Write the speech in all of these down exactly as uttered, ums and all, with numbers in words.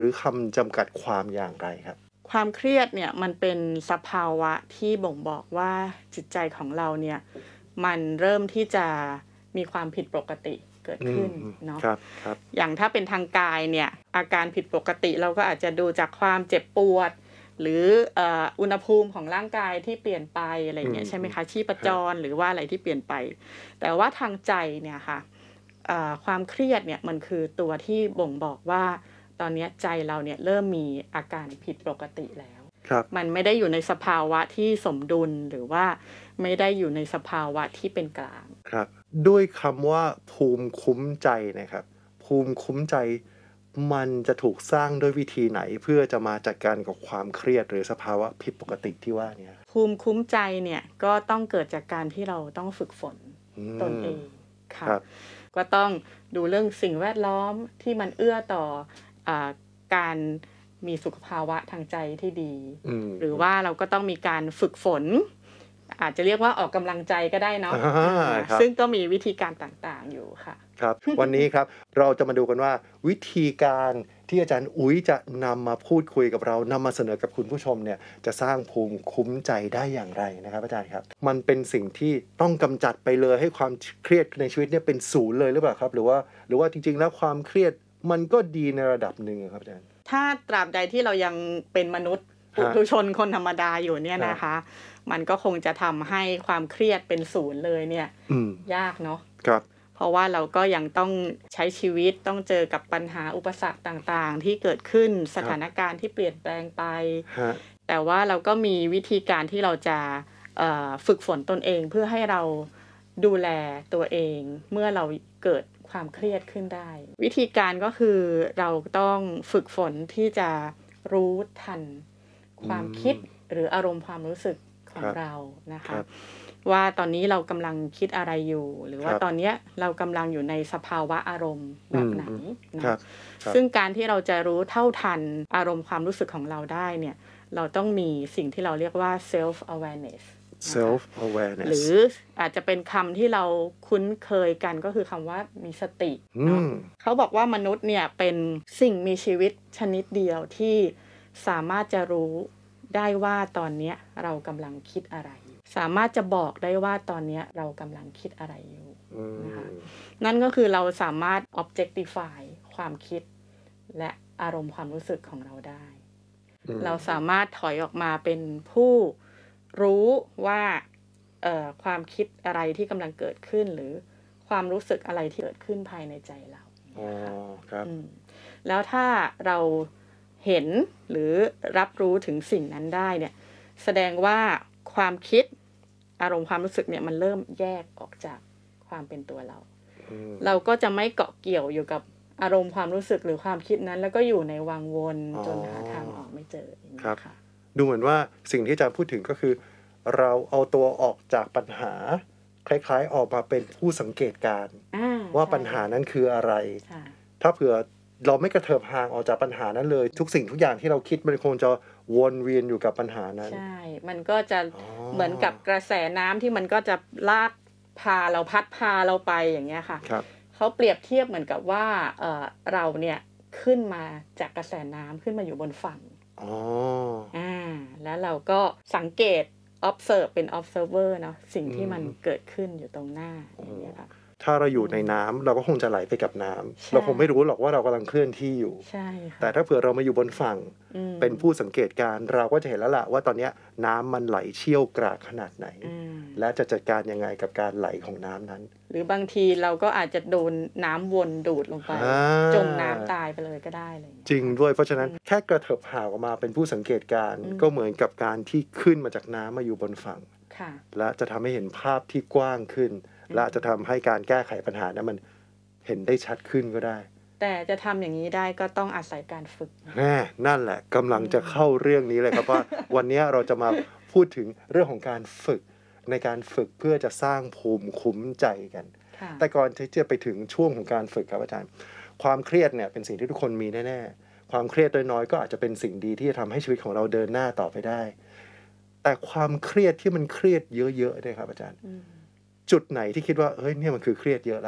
หรือคำจำกัดความอย่างไรครับความเครียดเนี่ยมันเป็นสภาวะที่บ่งบอกว่าจิตใจของเราเนี่ยมันเริ่มที่จะมีความผิดปกติเกิดขึ้นเนาะครับครับอย่างถ้าเป็นทางกายเนี่ยอาการผิดปกติเราก็อาจจะดูจากความเจ็บปวดหรือเอ่ออุณหภูมิของร่างกายที่เปลี่ยนไปอะไรอย่างเงี้ยใช่ไหมคะชีพจรหรือว่าอะไรที่เปลี่ยนไปแต่ว่าทางใจเนี่ยค่ะเอ่อความเครียดเนี่ยมันคือตัวที่บ่งบอกว่าตอนนี้ใจเราเนี่ยเริ่มมีอาการผิดปกติแล้วมันไม่ได้อยู่ในสภาวะที่สมดุลหรือว่าไม่ได้อยู่ในสภาวะที่เป็นกลางครับด้วยคำว่าภูมิคุ้มใจนะครับภูมิคุ้มใจมันจะถูกสร้างด้วยวิธีไหนเพื่อจะมาจัดการกับความเครียดหรือสภาวะผิดปกติที่ว่านี้ภูมิคุ้มใจเนี่ยก็ต้องเกิดจากการที่เราต้องฝึกฝนตนเองค่ะก็ต้องดูเรื่องสิ่งแวดล้อมที่มันเอื้อต่ออ่าการมีสุขภาวะทางใจที่ดีหรือว่าเราก็ต้องมีการฝึกฝนอาจจะเรียกว่าออกกำลังใจก็ได้เนาะซึ่งก็มีวิธีการต่างๆอยู่ค่ะครับวันนี้ครับเราจะมาดูกันว่าวิธีการที่อาจารย์อุ๊ยจะนำมาพูดคุยกับเรานำมาเสนอกับคุณผู้ชมเนี่ยจะสร้างภูมิคุ้มใจได้อย่างไรนะครับอาจารย์ครับมันเป็นสิ่งที่ต้องกำจัดไปเลยให้ความเครียดในชีวิตเนี่ยเป็นศูนย์เลยหรือเปล่าครับหรือว่าหรือว่าจริงๆแล้วความเครียดมันก็ดีในระดับหนึ่งครับอาจารย์ถ้าตราบใดที่เรายังเป็นมนุษย์ปุถุชนคนธรรมดาอยู่เนี่ยนะคะมันก็คงจะทำให้ความเครียดเป็นศูนย์เลยเนี่ยยากเนาะครับเพราะว่าเราก็ยังต้องใช้ชีวิตต้องเจอกับปัญหาอุปสรรคต่างๆที่เกิดขึ้นสถานการณ์ที่เปลี่ยนแปลงไปแต่ว่าเราก็มีวิธีการที่เราจะฝึกฝนตนเองเพื่อให้เราดูแลตัวเองเมื่อเราเกิดความเครียดขึ้นได้วิธีการก็คือเราต้องฝึกฝนที่จะรู้ทันความคิดหรืออารมณ์ความรู้สึกของเรานะคะว่าตอนนี้เรากำลังคิดอะไรอยู่หรือว่าตอนนี้เรากำลังอยู่ในสภาวะอารมณ์แบบไหนนะซึ่งการที่เราจะรู้เท่าทันอารมณ์ความรู้สึกของเราได้เนี่ยเราต้องมีสิ่งที่เราเรียกว่า self awareness self awareness หรืออาจจะเป็นคำที่เราคุ้นเคยกันก็คือคำว่ามีสติเนาะเขาบอกว่ามนุษย์เนี่ยเป็นสิ่งมีชีวิตชนิดเดียวที่สามารถจะรู้ได้ว่าตอนนี้เรากำลังคิดอะไรสามารถจะบอกได้ว่าตอนนี้เรากำลังคิดอะไรอยู่นะคะนั่นก็คือเราสามารถ objectify ความคิดและอารมณ์ความรู้สึกของเราได้เราสามารถถอยออกมาเป็นผู้รู้ว่าเอ่อความคิดอะไรที่กำลังเกิดขึ้นหรือความรู้สึกอะไรที่เกิดขึ้นภายในใจเราอ๋อครับแล้วถ้าเราเห็นหรือรับรู้ถึงสิ่งนั้นได้เนี่ยแสดงว่าความคิดอารมณ์ความรู้สึกเนี่ยมันเริ่มแยกออกจากความเป็นตัวเราเราก็จะไม่เกาะเกี่ยวอยู่กับอารมณ์ความรู้สึกหรือความคิดนั้นแล้วก็อยู่ในวังวนจนหาทางออกไม่เจออย่างนี้ค่ะดูเหมือนว่าสิ่งที่อาจารย์พูดถึงก็คือเราเอาตัวออกจากปัญหาคล้ายๆออกมาเป็นผู้สังเกตการณ์ว่าปัญหานั้นคืออะไรถ้าเผื่อเราไม่กระเถิบห่างออกจากปัญหานั้นเลยทุกสิ่งทุกอย่างที่เราคิดมันคงจะวนเวียนอยู่กับปัญหานั้นใช่มันก็จะเหมือนกับกระแสน้ำที่มันก็จะลากพาเราพัดพาเราไปอย่างเงี้ยค่ะเขาเปรียบเทียบเหมือนกับว่าเอ่อเราเนี่ยขึ้นมาจากกระแสน้ำขึ้นมาอยู่บนฝั่งอ๋ออ่าแล้วเราก็สังเกต observe เป็น observer เนาะสิ่งที่มันเกิดขึ้นอยู่ตรงหน้าอย่างเงี้ยค่ะถ้าเราอยู่ในน้ำเราก็คงจะไหลไปกับน้ำเราคงไม่รู้หรอกว่าเรากำลังเคลื่อนที่อยู่ใช่ค่ะแต่ถ้าเผื่อเรามาอยู่บนฝั่งเป็นผู้สังเกตการเราก็จะเห็นแล้วล่ะว่าตอนนี้น้ำมันไหลเชี่ยวกรากขนาดไหนและจะจัดการยังไงกับการไหลของน้ำนั้นหรือบางทีเราก็อาจจะโดนน้ำวนดูดลงไปจมน้ำตายไปเลยก็ได้เลยจริงด้วยเพราะฉะนั้นแค่กระเถิบห่างออกมาเป็นผู้สังเกตการก็เหมือนกับการที่ขึ้นมาจากน้ำมาอยู่บนฝั่งและจะทำให้เห็นภาพที่กว้างขึ้นและจะทำให้การแก้ไขปัญหานั้นมันเห็นได้ชัดขึ้นก็ได้แต่จะทำอย่างนี้ได้ก็ต้องอาศัยการฝึกแน่นั่นแหละกำลังจะเข้าเรื่องนี้เลยครับว่าวันนี้เราจะมาพูดถึงเรื่องของการฝึกในการฝึกเพื่อจะสร้างภูมิคุ้มใจกันแต่ก่อนที่จะไปถึงช่วงของการฝึกครับอาจารย์ความเครียดเนี่ยเป็นสิ่งที่ทุกคนมีแน่ๆความเครียดน้อยๆก็อาจจะเป็นสิ่งดีที่จะทำให้ชีวิตของเราเดินหน้าต่อไปได้แต่ความเครียดที่มันเครียดเยอะๆเนี่ยครับอาจารย์จุดไหนที่คิดว่าเฮ้ยเนี่ยมันคือเครียดเยอะละ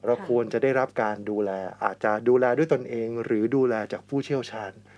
เราควรจะได้รับการดูแลอาจจะดูแลด้วยตนเองหรือดูแลจากผู้เชี่ยวชาญ